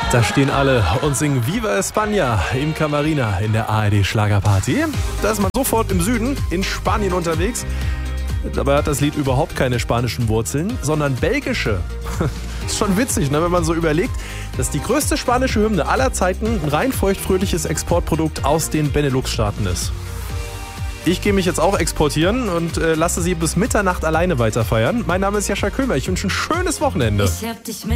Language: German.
Da stehen alle und singen Viva España im Camarina in der ARD-Schlagerparty. Da ist man sofort im Süden in Spanien unterwegs. Dabei hat das Lied überhaupt keine spanischen Wurzeln, sondern belgische. Ist schon witzig, ne, wenn man so überlegt, dass die größte spanische Hymne aller Zeiten ein rein feuchtfröhliches Exportprodukt aus den Benelux-Staaten ist. Ich gehe mich jetzt auch exportieren und lasse Sie bis Mitternacht alleine weiterfeiern. Mein Name ist Jascha Köhmer. Ich wünsche ein schönes Wochenende.